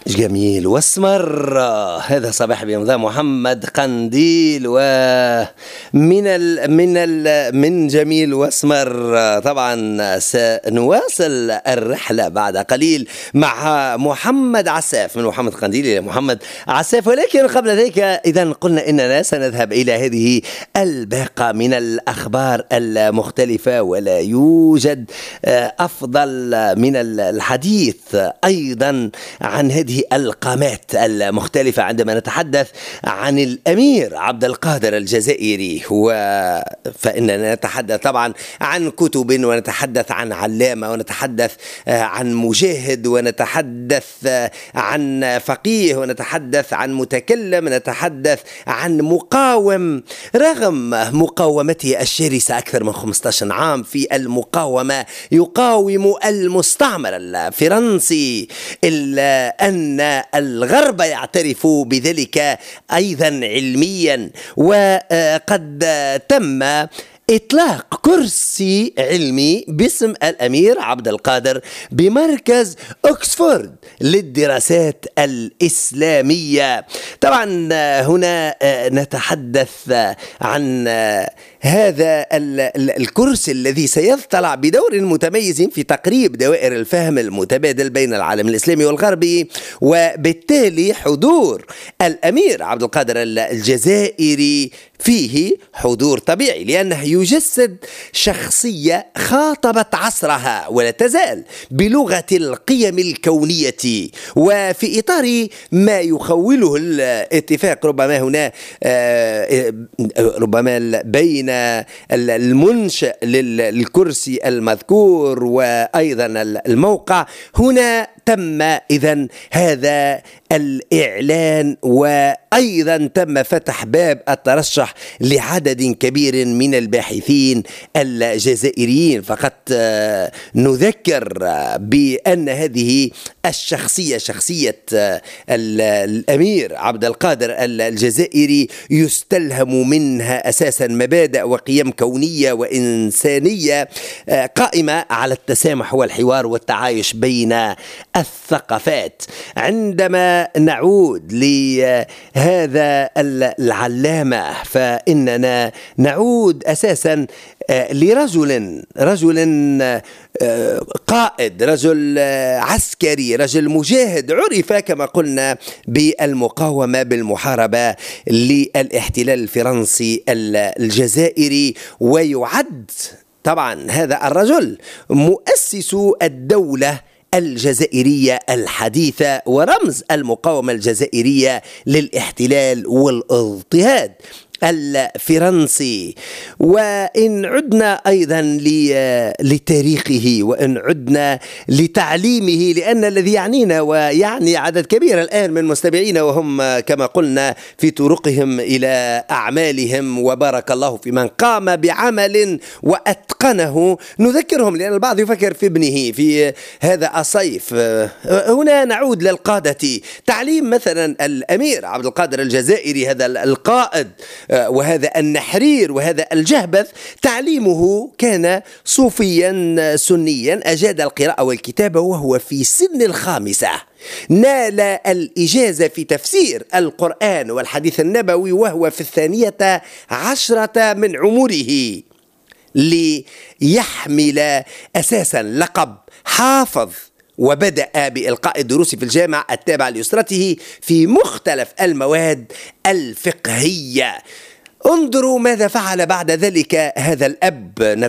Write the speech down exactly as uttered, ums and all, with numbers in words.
جميل واسمر. هذا صباح بنظام محمد قنديل ومن ال من ال من جميل واسمر. طبعا سنواصل الرحلة بعد قليل مع محمد عساف، من محمد قنديل إلى محمد عساف، ولكن قبل ذلك إذا قلنا إننا سنذهب إلى هذه الباقة من الأخبار المختلفة، ولا يوجد أفضل من الحديث أيضا عن هذه القامات المختلفة عندما نتحدث عن الأمير عبد القادر الجزائري. فإننا نتحدث طبعا عن كتب، ونتحدث عن علامة، ونتحدث عن مجاهد، ونتحدث عن فقيه، ونتحدث عن متكلم، ونتحدث عن مقاوم رغم مقاومته الشرسة أكثر من خمسة عشر عام في المقاومة، يقاوم المستعمر الفرنسي، إلا أن الغرب يعترف بذلك أيضا علميا. وقد تم إطلاق كرسي علمي باسم الأمير عبد القادر بمركز أكسفورد للدراسات الإسلامية. طبعا هنا نتحدث عن هذا الكرسي الذي سيطلع بدور متميز في تقريب دوائر الفهم المتبادل بين العالم الإسلامي والغربي، وبالتالي حضور الأمير عبد القادر الجزائري فيه حضور طبيعي، لأنه يجسد شخصية خاطبت عصرها ولا تزال بلغة القيم الكونية. وفي إطار ما يخوله الاتفاق ربما هنا ربما بين المنشأ للكرسي المذكور وأيضا الموقع، هنا تم إذن هذا الإعلان، وأيضا تم فتح باب الترشح لعدد كبير من الباحثين الجزائريين. فقط نذكر بأن هذه الشخصية، شخصية الأمير عبد القادر الجزائري، يستلهم منها أساسا مبادئ وقيم كونية وإنسانية قائمة على التسامح والحوار والتعايش بين الثقافات. عندما نعود لهذا العلامة فإننا نعود أساسا لرجل رجل قائد، رجل عسكري، رجل مجاهد، عرف كما قلنا بالمقاومة بالمحاربة للاحتلال الفرنسي الجزائري. ويعد طبعا هذا الرجل مؤسس الدولة الجزائرية الحديثة ورمز المقاومة الجزائرية للاحتلال والاضطهاد الفرنسي. وإن عدنا أيضا لتاريخه، وإن عدنا لتعليمه، لأن الذي يعنينا ويعني عدد كبير الآن من مستمعينا وهم كما قلنا في طرقهم إلى أعمالهم، وبارك الله في من قام بعمل وأتقنه، نذكرهم لأن البعض يفكر في ابنه في هذا الصيف. هنا نعود للقادة، تعليم مثلا الأمير عبد القادر الجزائري، هذا القائد وهذا النحرير وهذا الجهبذ، تعليمه كان صوفيا سنيا، أجاد القراءة والكتابة وهو في سن الخامسة، نال الإجازة في تفسير القرآن والحديث النبوي وهو في الثانية عشرة من عمره، ليحمل أساسا لقب حافظ. وبدأ بإلقاء الدروس في الجامعة التابعة لأسرته في مختلف المواد الفقهية. انظروا ماذا فعل بعد ذلك هذا الأب.